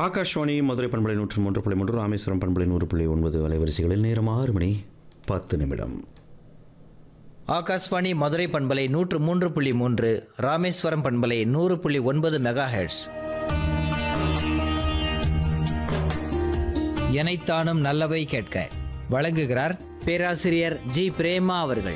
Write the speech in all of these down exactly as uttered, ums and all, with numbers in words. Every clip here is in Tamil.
ஆகாஷ்வாணி மதுரை பண்பலை நூற்று மூன்று புள்ளி மூன்று, ராமேஸ்வரம் பண்பலை நூறு புள்ளி ஒன்பது அலைவரிசைகளில் நேரம் ஆறு மணி பத்து நிமிடம். ஆகாஷ்வாணி மதுரை பண்பலை நூற்று மூன்று புள்ளி மூன்று, ராமேஸ்வரம் பண்பலை நூறு புள்ளி ஒன்பது மெகா ஹெர்ட்ஸ். எனைத்தானும் நல்லவை கேட்க வழங்குகிறார் பேராசிரியர் ஜி பிரேமா அவர்கள்.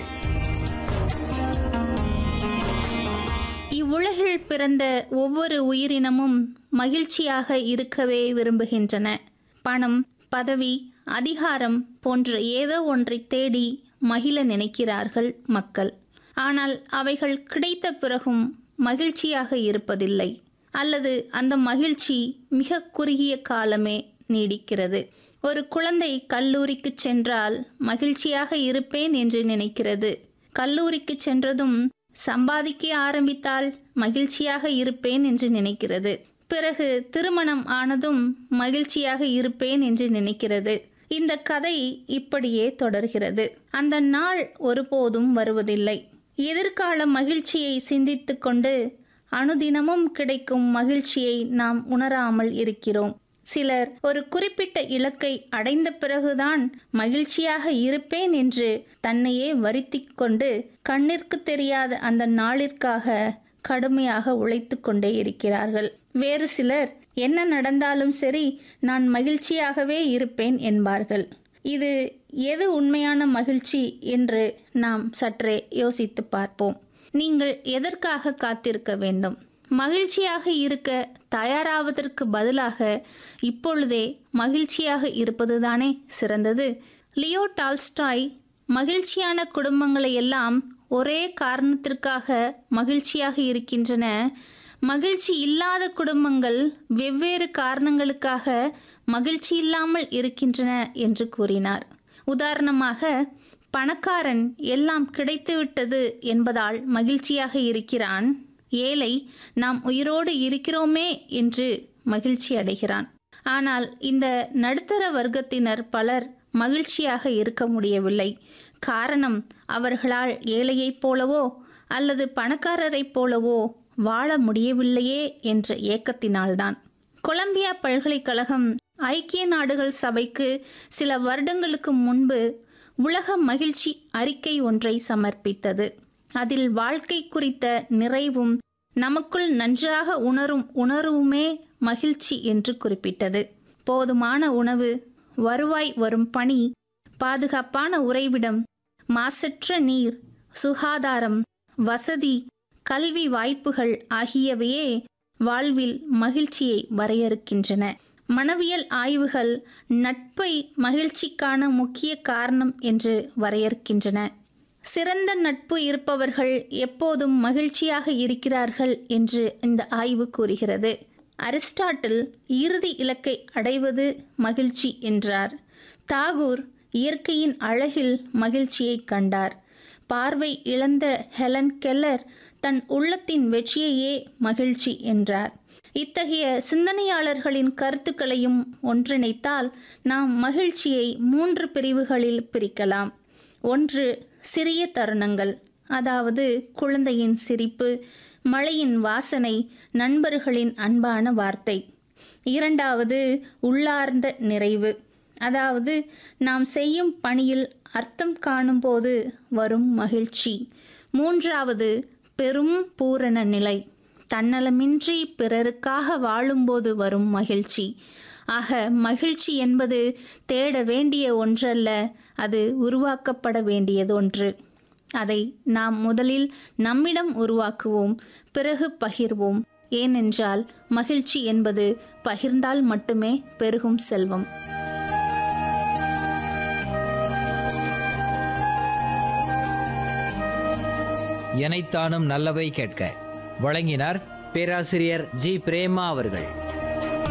இவ்வுலகில் பிறந்த ஒவ்வொரு உயிரினமும் மகிழ்ச்சியாக இருக்கவே விரும்புகின்றன. பணம், பதவி, அதிகாரம் போன்ற ஏதோ ஒன்றை தேடி மகிழ நினைக்கிறார்கள் மக்கள். ஆனால் அவைகள் கிடைத்த பிறகும் மகிழ்ச்சியாக இருப்பதில்லை, அல்லது அந்த மகிழ்ச்சி மிக குறுகிய காலமே நீடிக்கிறது. ஒரு குழந்தை கல்லூரிக்கு சென்றால் மகிழ்ச்சியாக இருப்பேன் என்று நினைக்கிறது. கல்லூரிக்கு சென்றதும் சம்பாதிக்க ஆரம்பித்தால் மகிழ்ச்சியாக இருப்பேன் என்று நினைக்கிறது. பிறகு திருமணம் ஆனதும் மகிழ்ச்சியாக இருப்பேன் என்று நினைக்கிறது. இந்த கதை இப்படியே தொடர்கிறது. அந்த நாள் ஒருபோதும் வருவதில்லை. எதிர்கால மகிழ்ச்சியை சிந்தித்து கொண்டு அனுதினமும் கிடைக்கும் மகிழ்ச்சியை நாம் உணராமல் இருக்கிறோம். சிலர் ஒரு குறிப்பிட்ட இலக்கை அடைந்த பிறகுதான் மகிழ்ச்சியாக இருப்பேன் என்று தன்னையே வருத்தி கொண்டு கண்ணிற்கு தெரியாத அந்த நாளிற்காக கடுமையாக உழைத்து கொண்டே இருக்கிறார்கள். வேறு சிலர் என்ன நடந்தாலும் சரி, நான் மகிழ்ச்சியாகவே இருப்பேன் என்பார்கள். இது எது உண்மையான மகிழ்ச்சி என்று நாம் சற்றே யோசித்து பார்ப்போம். நீங்கள் எதற்காக காத்திருக்க வேண்டும்? மகிழ்ச்சியாக இருக்க தயாராவதற்கு பதிலாக இப்பொழுதே மகிழ்ச்சியாக இருப்பதுதானே சிறந்தது. லியோ டால்ஸ்டாய் மகிழ்ச்சியான குடும்பங்களை எல்லாம் ஒரே காரணத்திற்காக மகிழ்ச்சியாக இருக்கின்றன, மகிழ்ச்சி இல்லாத குடும்பங்கள் வெவ்வேறு காரணங்களுக்காக மகிழ்ச்சி இல்லாமல் இருக்கின்றன என்று கூறினார். உதாரணமாக, பணக்காரன் எல்லாம் கிடைத்துவிட்டது என்பதால் மகிழ்ச்சியாக இருக்கிறான். ஏழை நாம் உயிரோடு இருக்கிறோமே என்று மகிழ்ச்சி அடைகிறான். ஆனால் இந்த நடுத்தர வர்க்கத்தினர் பலர் மகிழ்ச்சியாக இருக்க முடியவில்லை. காரணம், அவர்களால் ஏழையைப் போலவோ அல்லது பணக்காரரைப் போலவோ வாழ முடியவில்லையே என்ற ஏக்கத்தினால்தான். கொலம்பியா பல்கலைக்கழகம் ஐக்கிய நாடுகள் சபைக்கு சில வருடங்களுக்கு முன்பு உலக மகிழ்ச்சி அறிக்கை ஒன்றை சமர்ப்பித்தது. அதில் வாழ்க்கை குறித்த நிறைவும் நமக்குள் நன்றாக உணரும் உணர்வுமே மகிழ்ச்சி என்று குறிப்பிட்டது. போதுமான உணவு, வருவாய் வரும் பணி, பாதுகாப்பான உறைவிடம், மாசற்ற நீர், சுகாதாரம், வசதி, கல்வி வாய்ப்புகள் ஆகியவையே வாழ்வில் மகிழ்ச்சியை வரையறுக்கின்றன. மனவியல் ஆய்வுகள் நட்பை மகிழ்ச்சிக்கான முக்கிய காரணம் என்று வரையறுக்கின்றன. சிறந்த நட்பு இருப்பவர்கள் எப்போதும் மகிழ்ச்சியாக இருக்கிறார்கள் என்று இந்த ஆய்வு கூறுகிறது. அரிஸ்டாட்டில் இறுதி இலக்கை அடைவது மகிழ்ச்சி என்றார். தாகூர் இயற்கையின் அழகில் மகிழ்ச்சியை கண்டார். பார்வை இழந்த ஹெலன் கெல்லர் தன் உள்ளத்தின் வெற்றியையே மகிழ்ச்சி என்றார். இத்தகைய சிந்தனையாளர்களின் கருத்துக்களையும் ஒன்றிணைத்தால் நாம் மகிழ்ச்சியை மூன்று பிரிவுகளில் பிரிக்கலாம். ஒன்று, சிறிய தருணங்கள், அதாவது குழந்தையின் சிரிப்பு, மழையின் வாசனை, நண்பர்களின் அன்பான வார்த்தை. இரண்டாவது, உள்ளார்ந்த நிறைவு, அதாவது நாம் செய்யும் பணியில் அர்த்தம் காணும்போது வரும் மகிழ்ச்சி. மூன்றாவது, பெரும் பூரண நிலை, தன்னலமின்றி பிறருக்காக வாழும்போது வரும் மகிழ்ச்சி. ஆக மகிழ்ச்சி என்பது தேட வேண்டிய ஒன்றல்ல, அது உருவாக்கப்பட வேண்டியது ஒன்று. அதை நாம் முதலில் நம்மிடம் உருவாக்குவோம், பிறகு பகிர்வோம். ஏனென்றால் மகிழ்ச்சி என்பது பகிர்ந்தால் மட்டுமே பெருகும் செல்வம். எனைத்தானும் நல்லவை கேட்க வழங்கினார் பேராசிரியர் ஜி பிரேமா அவர்கள்.